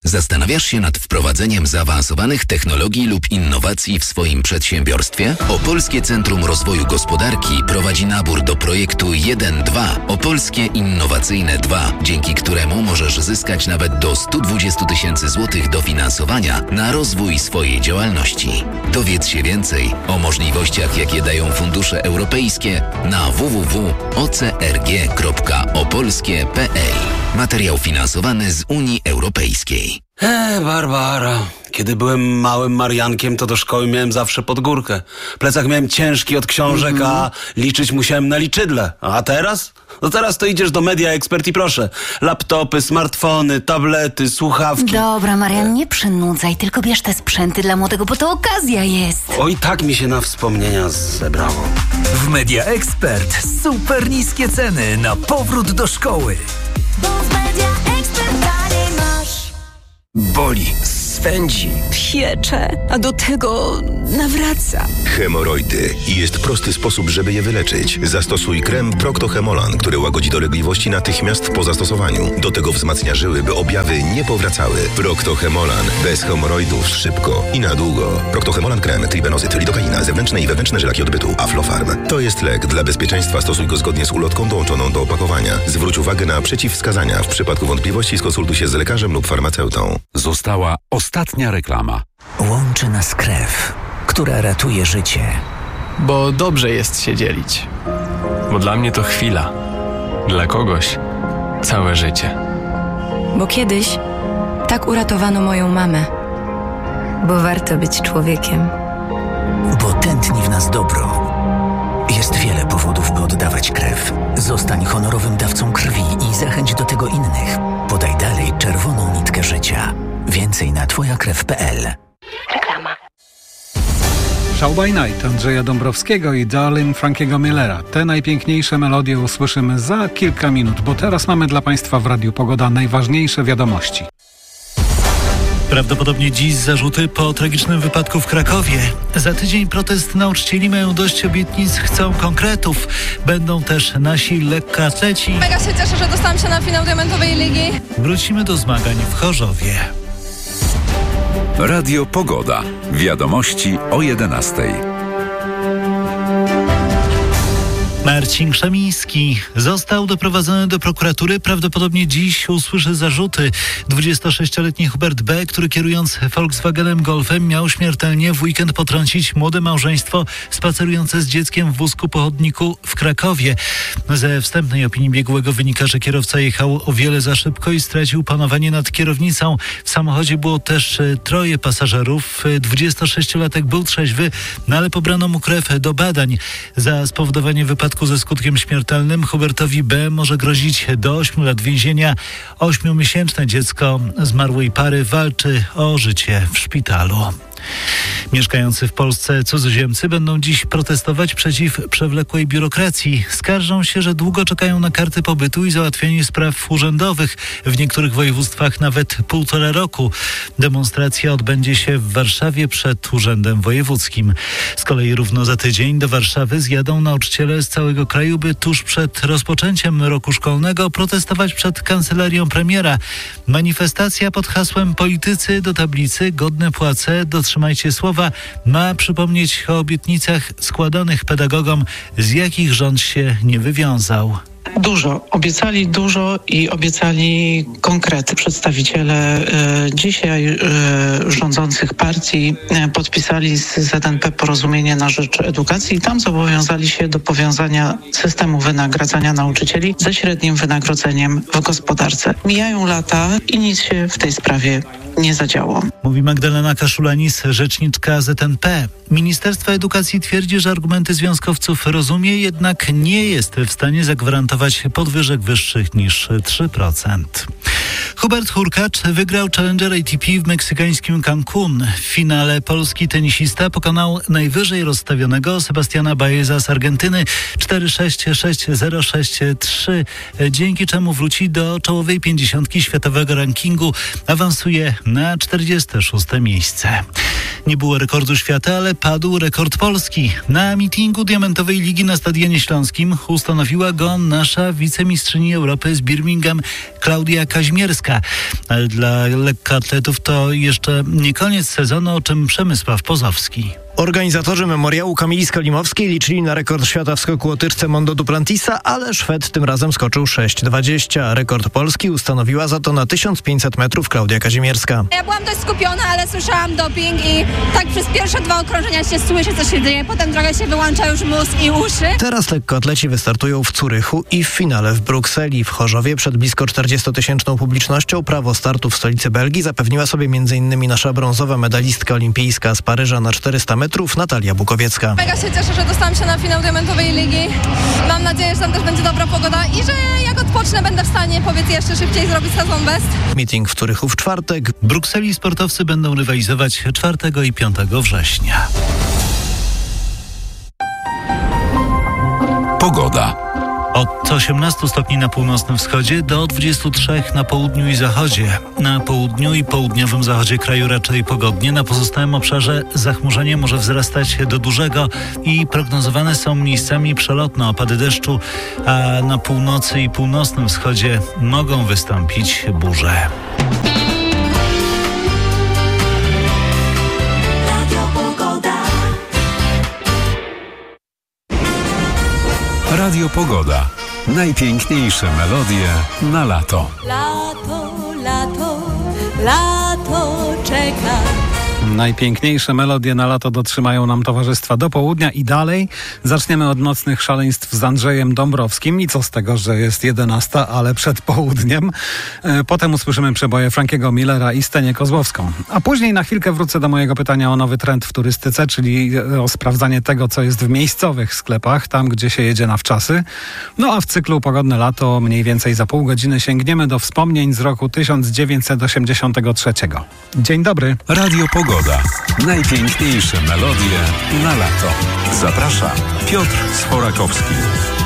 Zastanawiasz się nad wprowadzeniem zaawansowanych technologii lub innowacji w swoim przedsiębiorstwie? Opolskie Centrum Rozwoju Gospodarki prowadzi nabór do projektu 1-2 Opolskie Innowacyjne 2, dzięki któremu możesz zyskać nawet do 120 000 złotych dofinansowania na rozwój swojej działalności. Dowiedz się więcej o możliwościach, jakie dają fundusze europejskie na www.ocrg.opolskie.pl. Materiał finansowany z Unii Europejskiej. Barbara, kiedy byłem małym Mariankiem, to do szkoły miałem zawsze pod górkę. Plecak miałem ciężki od książek, a liczyć musiałem na liczydle. A teraz? No teraz to idziesz do Media Expert i proszę. Laptopy, smartfony, tablety, słuchawki. Dobra, Marian, nie przynudzaj, tylko bierz te sprzęty dla młodego, bo to okazja jest. Oj, tak mi się na wspomnienia zebrało. W Media Expert super niskie ceny na powrót do szkoły. Bo w Media Expert dalej masz. Boli, swędzi, piecze, a do tego nawraca. Hemoroidy. I jest prosty sposób, żeby je wyleczyć. Zastosuj krem Procto-Hemolan, który łagodzi dolegliwości natychmiast po zastosowaniu. Do tego wzmacnia żyły, by objawy nie powracały. Procto-Hemolan. Bez hemoroidów szybko i na długo. Procto-Hemolan krem, tribenozyt, lidokaina, zewnętrzne i wewnętrzne żylaki odbytu, Aflofarm. To jest lek. Dla bezpieczeństwa stosuj go zgodnie z ulotką dołączoną do opakowania. Zwróć uwagę na przeciwwskazania. W przypadku wątpliwości skonsultuj się z lekarzem lub farmaceutą. Została ostatnia reklama. Łączy nas krew, która ratuje życie. Bo dobrze jest się dzielić. Bo dla mnie to chwila. Dla kogoś całe życie. Bo kiedyś tak uratowano moją mamę. Bo warto być człowiekiem. Bo tętni w nas dobro. Jest wiele powodów, by oddawać krew. Zostań honorowym dawcą krwi i zachęć do tego innych. Podaj dalej czerwoną nitkę życia. Więcej na twojakrew.pl. Reklama. Show by Night Andrzeja Dąbrowskiego i Darlin Frankiego Millera. Te najpiękniejsze melodie usłyszymy za kilka minut, bo teraz mamy dla Państwa w Radiu Pogoda najważniejsze wiadomości. Prawdopodobnie dziś zarzuty po tragicznym wypadku w Krakowie. Za tydzień protest nauczycieli, mają dość obietnic, chcą konkretów. Będą też nasi lekkoatleci. Mega się cieszę, że dostałam się na finał Diamentowej Ligi. Wrócimy do zmagań w Chorzowie. Radio Pogoda. Wiadomości o 11:00. Marcin Krzemiński został doprowadzony do prokuratury. Prawdopodobnie dziś usłyszy zarzuty. 26-letni Hubert B., który kierując Volkswagenem Golfem miał śmiertelnie w weekend potrącić młode małżeństwo spacerujące z dzieckiem w wózku po chodniku w Krakowie. Ze wstępnej opinii biegłego wynika, że kierowca jechał o wiele za szybko i stracił panowanie nad kierownicą. W samochodzie było też 3 pasażerów. 26-latek był trzeźwy, ale pobrano mu krew do badań. Za spowodowanie wypadku ze skutkiem śmiertelnym Hubertowi B. może grozić do 8 lat więzienia. 8-miesięczne dziecko zmarłej pary walczy o życie w szpitalu. Mieszkający w Polsce cudzoziemcy będą dziś protestować przeciw przewlekłej biurokracji. Skarżą się, że długo czekają na karty pobytu i załatwianie spraw urzędowych. W niektórych województwach nawet 1,5 roku. Demonstracja odbędzie się w Warszawie przed Urzędem Wojewódzkim. Z kolei równo za tydzień do Warszawy zjadą nauczyciele z całego kraju, by tuż przed rozpoczęciem roku szkolnego protestować przed kancelarią premiera. Manifestacja pod hasłem "Politycy do tablicy, godne płace, dotrzymajcie słowa" ma przypomnieć o obietnicach składanych pedagogom, z jakich rząd się nie wywiązał. Obiecali dużo i obiecali konkrety. Przedstawiciele dzisiaj rządzących partii podpisali z ZNP porozumienie na rzecz edukacji i tam zobowiązali się do powiązania systemu wynagradzania nauczycieli ze średnim wynagrodzeniem w gospodarce. Mijają lata i nic się w tej sprawie nie zadziało. Mówi Magdalena Kaszulanis, rzeczniczka ZNP. Ministerstwo Edukacji twierdzi, że argumenty związkowców rozumie, jednak nie jest w stanie zagwarantować podwyżek wyższych niż 3%. Hubert Hurkacz wygrał Challenger ATP w meksykańskim Cancún. W finale polski tenisista pokonał najwyżej rozstawionego Sebastiana Baeza z Argentyny 4-6, 6-0, 6-3, dzięki czemu wróci do czołowej 50 światowego rankingu, awansuje na 46. miejsce. Nie było rekordu świata, ale padł rekord Polski. Na mitingu Diamentowej Ligi na Stadionie Śląskim ustanowiła go nasza wicemistrzyni Europy z Birmingham, Klaudia Kazimierska. Ale dla lekkoatletów to jeszcze nie koniec sezonu, o czym Przemysław Pozowski. Organizatorzy memoriału Kamili Skolimowskiej liczyli na rekord świata w skoku łotyczce Mondo Duplantisa, ale Szwed tym razem skoczył 6,20. Rekord Polski ustanowiła za to na 1500 metrów Klaudia Kazimierska. Ja byłam dość skupiona, ale słyszałam doping i tak przez pierwsze 2 okrążenia się słyszy, co się dzieje. Potem trochę się wyłącza już mózg i uszy. Teraz lekkoatleci wystartują w Curychu i w finale w Brukseli. W Chorzowie przed blisko 40-tysięczną publicznością prawo startu w stolicy Belgii zapewniła sobie m.in. nasza brązowa medalistka olimpijska z Paryża na 400 metrów Natalia Bukowiecka. Mega się cieszę, że dostałam się na finał Diamentowej Ligi. Mam nadzieję, że tam też będzie dobra pogoda i że jak odpocznę, będę w stanie jeszcze szybciej zrobić sezon best. Meeting w Curychu w czwartek. W Brukseli sportowcy będą rywalizować 4 i 5 września. Pogoda. Od 18 stopni na północnym wschodzie do 23 na południu i zachodzie. Na południu i południowym zachodzie kraju raczej pogodnie. Na pozostałym obszarze zachmurzenie może wzrastać do dużego i prognozowane są miejscami przelotne opady deszczu, a na północy i północnym wschodzie mogą wystąpić burze. Radio Pogoda. Najpiękniejsze melodie na lato. Lato, lato, lato czeka. Najpiękniejsze melodie na lato dotrzymają nam towarzystwa do południa i dalej. Zaczniemy od nocnych szaleństw z Andrzejem Dąbrowskim i co z tego, że jest 11, ale przed południem. Potem usłyszymy przeboje Frankiego Millera i Stenię Kozłowską. A później na chwilkę wrócę do mojego pytania o nowy trend w turystyce, czyli o sprawdzanie tego, co jest w miejscowych sklepach, tam gdzie się jedzie na wczasy. No a w cyklu Pogodne Lato mniej więcej za pół godziny sięgniemy do wspomnień z roku 1983. Dzień dobry. Radio Pogoda. Najpiękniejsze melodie na lato. Zaprasza Piotr Sforakowski.